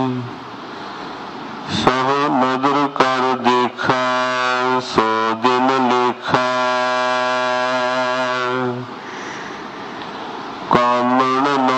ਸਭ ਨਦਰ ਕਰ ਦੇਖਾ ਸੋ ਦਿਨ ਲੇਖਾ। ਕਾਮਣ